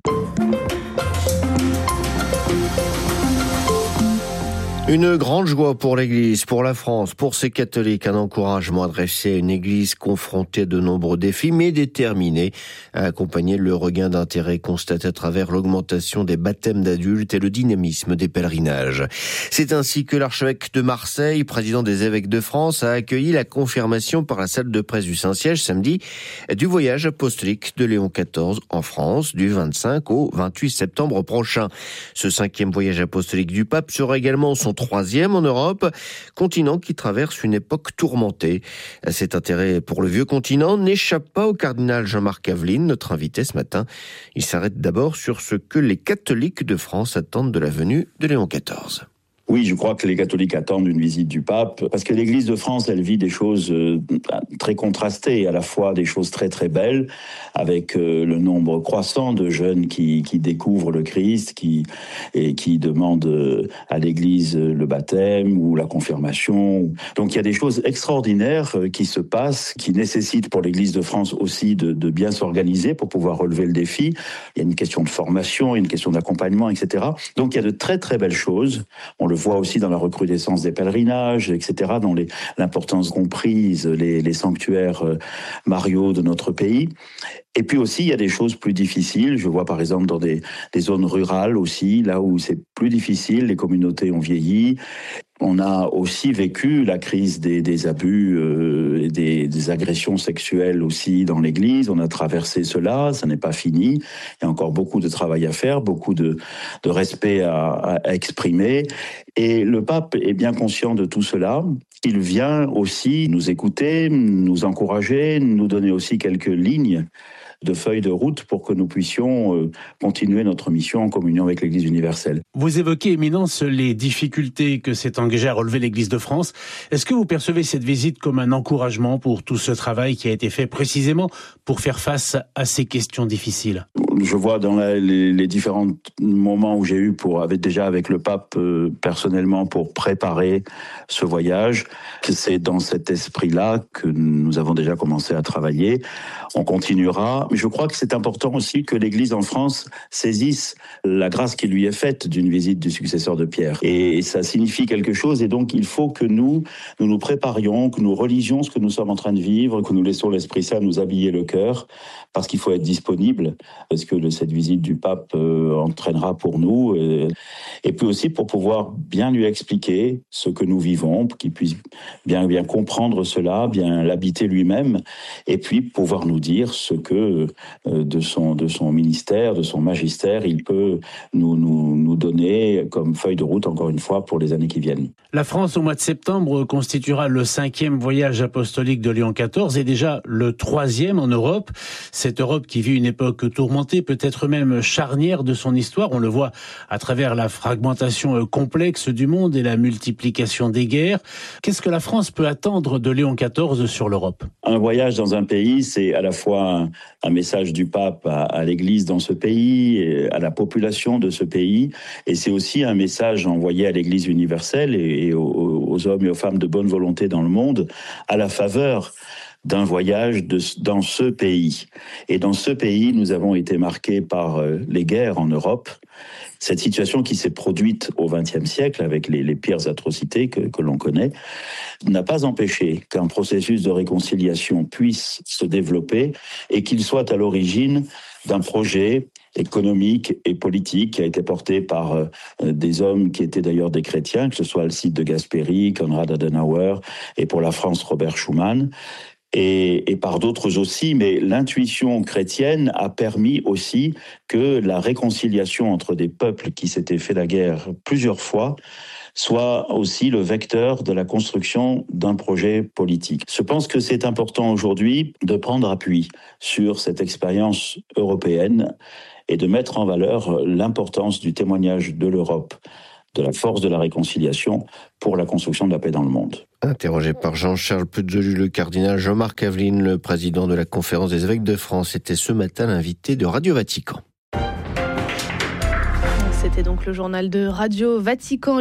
Une grande joie pour l'Église, pour la France, pour ses catholiques, un encouragement adressé à une Église confrontée à de nombreux défis, mais déterminée à accompagner le regain d'intérêt constaté à travers l'augmentation des baptêmes d'adultes et le dynamisme des pèlerinages. C'est ainsi que l'archevêque de Marseille, président des évêques de France, a accueilli la confirmation par la salle de presse du Saint-Siège samedi du voyage apostolique de Léon XIV en France du 25 au 28 septembre prochain. Ce 5e voyage apostolique du pape sera également son 3e en Europe, continent qui traverse une époque tourmentée. Cet intérêt pour le vieux continent n'échappe pas au cardinal Jean-Marc Aveline, notre invité ce matin. Il s'arrête d'abord sur ce que les catholiques de France attendent de la venue de Léon XIV. Oui, je crois que les catholiques attendent une visite du pape, parce que l'Église de France, elle vit des choses très contrastées, à la fois des choses très très belles, avec le nombre croissant de jeunes qui découvrent le Christ, qui demandent à l'Église le baptême ou la confirmation. Donc il y a des choses extraordinaires qui se passent, qui nécessitent pour l'Église de France aussi de bien s'organiser pour pouvoir relever le défi. Il y a une question de formation, une question d'accompagnement, etc. Donc il y a de très très belles choses. On le voit aussi dans la recrudescence des pèlerinages, etc., dans l'importance comprise, les sanctuaires mariaux de notre pays. Et puis aussi, il y a des choses plus difficiles. Je vois par exemple dans des zones rurales aussi, là où c'est plus difficile, les communautés ont vieilli. On a aussi vécu la crise des abus et des agressions sexuelles aussi dans l'Église. On a traversé cela, ça n'est pas fini. Il y a encore beaucoup de travail à faire, beaucoup de respect à exprimer. Et le pape est bien conscient de tout cela. Il vient aussi nous écouter, nous encourager, nous donner aussi quelques lignes de feuilles de route pour que nous puissions continuer notre mission en communion avec l'Église universelle. Vous évoquez, Éminence, les difficultés que s'est engagée à relever l'Église de France. Est-ce que vous percevez cette visite comme un encouragement pour tout ce travail qui a été fait précisément pour faire face à ces questions difficiles ? Je vois dans les différents moments où j'ai eu déjà avec le pape personnellement pour préparer ce voyage, que c'est dans cet esprit-là que nous avons déjà commencé à travailler. On continuera, mais je crois que c'est important aussi que l'Église en France saisisse la grâce qui lui est faite d'une visite du successeur de Pierre. Et ça signifie quelque chose, et donc il faut que nous nous préparions, que nous religions ce que nous sommes en train de vivre, que nous laissons l'Esprit Saint nous habiller le cœur, parce qu'il faut être disponible, parce que cette visite du pape entraînera pour nous, et puis aussi pour pouvoir bien lui expliquer ce que nous vivons, qu'il puisse bien comprendre cela, bien l'habiter lui-même, et puis pouvoir nous dire ce que de son ministère, de son magistère, il peut nous donner comme feuille de route, encore une fois, pour les années qui viennent. La France, au mois de septembre, constituera le 5e voyage apostolique de Léon XIV et déjà le 3e en Europe. Cette Europe qui vit une époque tourmentée, peut-être même charnière de son histoire. On le voit à travers la fragmentation complexe du monde et la multiplication des guerres. Qu'est-ce que la France peut attendre de Léon XIV sur l'Europe ? Un voyage dans un pays, c'est à la fois un message du pape à l'Église dans ce pays, à la population de ce pays, et c'est aussi un message envoyé à l'Église universelle et aux aux hommes et aux femmes de bonne volonté dans le monde à la faveur d'un voyage dans ce pays. Et dans ce pays, nous avons été marqués par les guerres en Europe. Cette situation qui s'est produite au XXe siècle avec les pires atrocités que l'on connaît n'a pas empêché qu'un processus de réconciliation puisse se développer et qu'il soit à l'origine d'un projet économique et politique qui a été porté par des hommes qui étaient d'ailleurs des chrétiens, que ce soit Alcide de Gasperi, Konrad Adenauer et pour la France Robert Schuman, et par d'autres aussi, mais l'intuition chrétienne a permis aussi que la réconciliation entre des peuples qui s'étaient fait la guerre plusieurs fois soit aussi le vecteur de la construction d'un projet politique. Je pense que c'est important aujourd'hui de prendre appui sur cette expérience européenne et de mettre en valeur l'importance du témoignage de l'Europe, de la force de la réconciliation pour la construction de la paix dans le monde. Interrogé par Jean-Charles Puzolu, le cardinal Jean-Marc Aveline, le président de la Conférence des évêques de France, était ce matin l'invité de Radio Vatican. C'était donc le journal de Radio Vatican,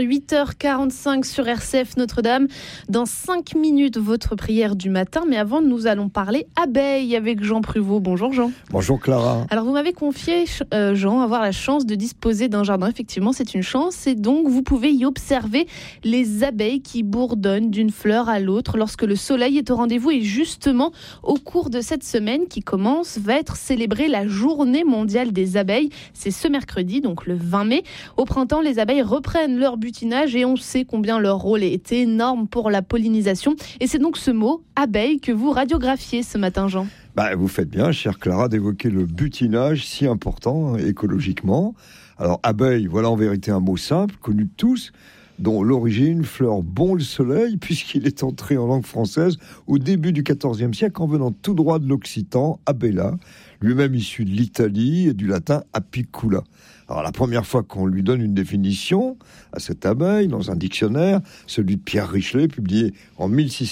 8h45 sur RCF Notre-Dame. Dans 5 minutes, votre prière du matin. Mais avant, nous allons parler abeilles avec Jean Pruvot. Bonjour Jean. Bonjour Clara. Alors vous m'avez confié, Jean, avoir la chance de disposer d'un jardin. Effectivement, c'est une chance. Et donc, vous pouvez y observer les abeilles qui bourdonnent d'une fleur à l'autre lorsque le soleil est au rendez-vous. Et justement, au cours de cette semaine qui commence, va être célébrée la Journée mondiale des abeilles. C'est ce mercredi, donc le 20 mai. Au printemps, les abeilles reprennent leur butinage et on sait combien leur rôle est énorme pour la pollinisation. Et c'est donc ce mot, abeille, que vous radiographiez ce matin, Jean. Vous faites bien, chère Clara, d'évoquer le butinage si important écologiquement. Alors, abeille, voilà en vérité un mot simple, connu de tous, dont l'origine fleure bon le soleil, puisqu'il est entré en langue française au début du XIVe siècle en venant tout droit de l'occitan, abella, lui-même issu de l'Italie et du latin apicula. Alors la première fois qu'on lui donne une définition à cette abeille dans un dictionnaire, celui de Pierre Richelet, publié en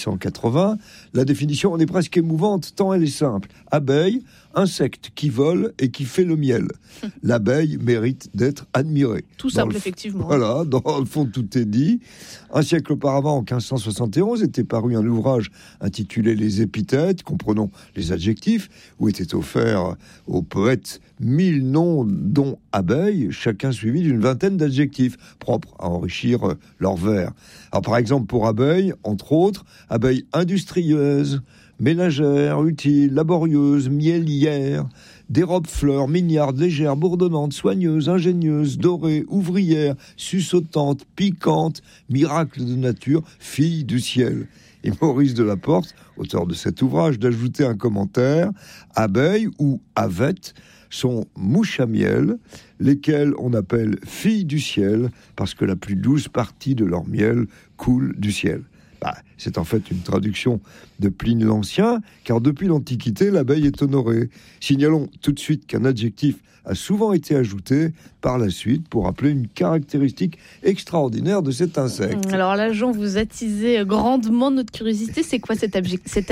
1680, la définition en est presque émouvante tant elle est simple. Abeille, insecte qui vole et qui fait le miel. L'abeille mérite d'être admirée. Tout simple, effectivement. Voilà, dans le fond, tout est dit. Un siècle auparavant, en 1571, était paru un ouvrage intitulé Les épithètes, comprenons les adjectifs, où étaient offerts aux poètes 1000 noms dont abeille, chacun suivi d'une vingtaine d'adjectifs propres à enrichir leur vers. Alors, par exemple, pour abeille, entre autres, abeille industrieuse, ménagère, utile, laborieuse, mielière, dérobe fleurs, mignarde, légère, bourdonnante, soigneuse, ingénieuse, dorée, ouvrière, sussotante, piquante, miracle de nature, fille du ciel. Et Maurice Delaporte, auteur de cet ouvrage, d'ajouter un commentaire, abeille ou avette sont mouches à miel, lesquelles on appelle filles du ciel, parce que la plus douce partie de leur miel coule du ciel. C'est en fait une traduction de Pline l'Ancien, car depuis l'Antiquité, l'abeille est honorée. Signalons tout de suite qu'un adjectif a souvent été ajouté par la suite pour rappeler une caractéristique extraordinaire de cet insecte. Alors là, Jean, vous attisez grandement notre curiosité. C'est quoi cet adjectif ?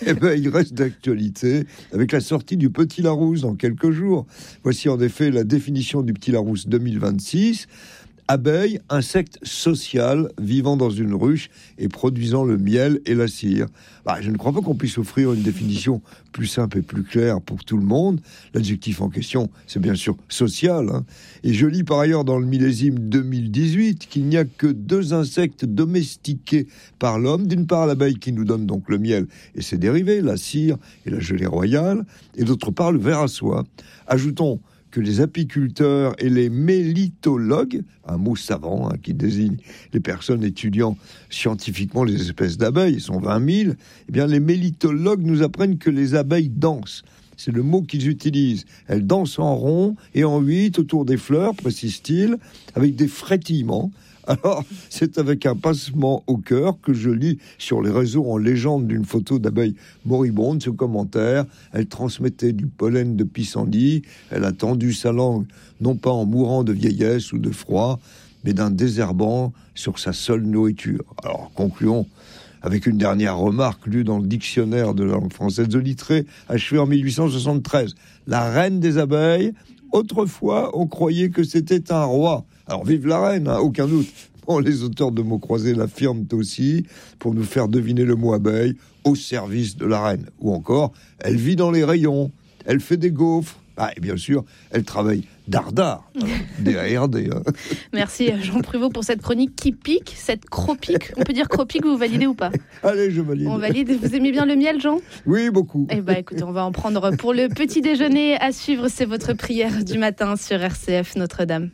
Il reste d'actualité avec la sortie du Petit Larousse dans quelques jours. Voici en effet la définition du Petit Larousse 2026. Abeille, insecte social vivant dans une ruche et produisant le miel et la cire. Je ne crois pas qu'on puisse offrir une définition plus simple et plus claire pour tout le monde. L'adjectif en question, c'est bien sûr social. Et je lis par ailleurs dans le millésime 2018 qu'il n'y a que 2 insectes domestiqués par l'homme. D'une part, l'abeille qui nous donne donc le miel et ses dérivés, la cire et la gelée royale, et d'autre part, le ver à soie. Ajoutons que les apiculteurs et les mélitologues, un mot savant qui désigne les personnes étudiant scientifiquement les espèces d'abeilles, ils sont 20 000, eh bien les mélitologues nous apprennent que les abeilles dansent. C'est le mot qu'ils utilisent. Elles dansent en rond et en 8 autour des fleurs, précise-t-il, avec des frétillements. Alors, c'est avec un pincement au cœur que je lis sur les réseaux en légende d'une photo d'abeille moribonde ce commentaire. Elle transmettait du pollen de pissenlit. Elle a tendu sa langue, non pas en mourant de vieillesse ou de froid, mais d'un désherbant sur sa seule nourriture. Alors, concluons avec une dernière remarque lue dans le dictionnaire de la langue française de Littré, achevé en 1873. La reine des abeilles, autrefois, on croyait que c'était un roi. Alors, vive la reine, aucun doute. les auteurs de mots croisés l'affirment aussi, pour nous faire deviner le mot abeille au service de la reine. Ou encore, elle vit dans les rayons, elle fait des gaufres. Et bien sûr, elle travaille dardard, D-A-R-D. Merci Jean Pruvot pour cette chronique qui pique, cette cropique. On peut dire cropique, vous validez ou pas? Allez, je valide. On valide. Vous aimez bien le miel, Jean? Oui, beaucoup. Eh bien, écoutez, on va en prendre pour le petit déjeuner. À suivre, c'est votre prière du matin sur RCF Notre-Dame.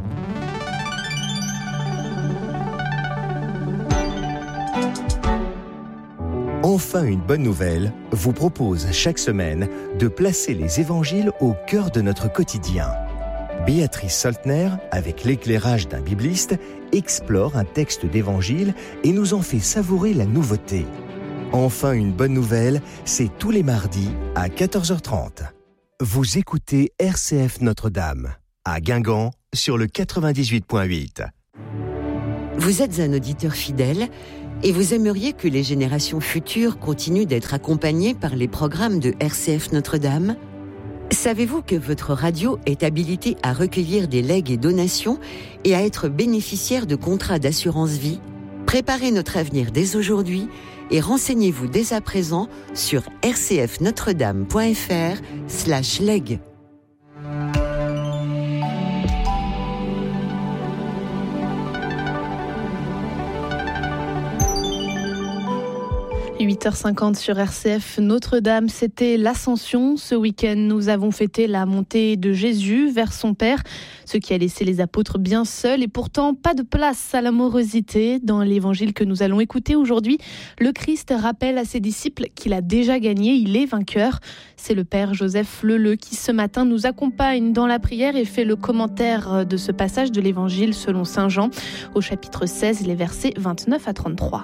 Enfin, une bonne nouvelle vous propose chaque semaine de placer les évangiles au cœur de notre quotidien. Béatrice Soltner, avec l'éclairage d'un bibliste, explore un texte d'évangile et nous en fait savourer la nouveauté. Enfin, une bonne nouvelle, c'est tous les mardis à 14h30. Vous écoutez RCF Notre-Dame, à Guingamp, sur le 98.8. Vous êtes un auditeur fidèle et vous aimeriez que les générations futures continuent d'être accompagnées par les programmes de RCF Notre-Dame ? Savez-vous que votre radio est habilitée à recueillir des legs et donations et à être bénéficiaire de contrats d'assurance vie ? Préparez notre avenir dès aujourd'hui et renseignez-vous dès à présent sur rcfnotredame.fr/leg. 8h50 sur RCF Notre-Dame, c'était l'Ascension. Ce week-end, nous avons fêté la montée de Jésus vers son Père, ce qui a laissé les apôtres bien seuls et pourtant pas de place à l'amorosité. Dans l'évangile que nous allons écouter aujourd'hui, le Christ rappelle à ses disciples qu'il a déjà gagné, il est vainqueur. C'est le Père Joseph Leleu qui ce matin nous accompagne dans la prière et fait le commentaire de ce passage de l'évangile selon Saint Jean au chapitre 16, les versets 29 à 33.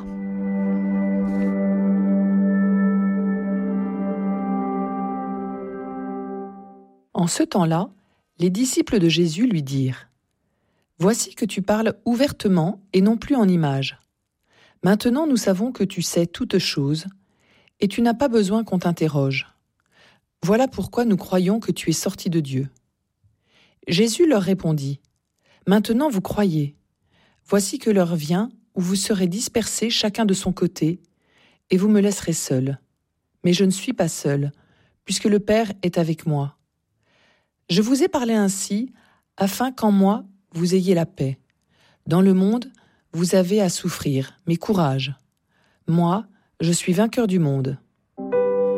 En ce temps-là, les disciples de Jésus lui dirent : « Voici que tu parles ouvertement et non plus en images. Maintenant nous savons que tu sais toutes choses, et tu n'as pas besoin qu'on t'interroge. Voilà pourquoi nous croyons que tu es sorti de Dieu. » Jésus leur répondit : « Maintenant vous croyez. Voici que l'heure vient où vous serez dispersés chacun de son côté, et vous me laisserez seul. Mais je ne suis pas seul, puisque le Père est avec moi. Je vous ai parlé ainsi, afin qu'en moi, vous ayez la paix. Dans le monde, vous avez à souffrir, mais courage. Moi, je suis vainqueur du monde. »